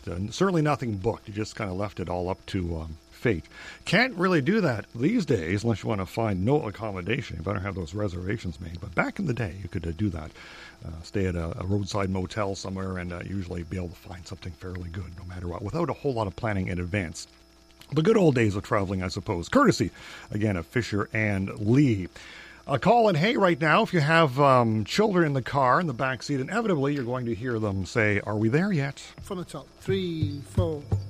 certainly nothing booked. You just kind of left it all up to fate. Can't really do that these days unless you want to find no accommodation. You better have those reservations made. But back in the day, you could do that. Stay at a roadside motel somewhere and usually be able to find something fairly good no matter what, without a whole lot of planning in advance. The good old days of traveling, I suppose. Courtesy, again, of Fisher and Lee. Call and hey right now if you have children in the car in the back seat. Inevitably, you're going to hear them say, "Are we there yet?" From the top. 3, 4...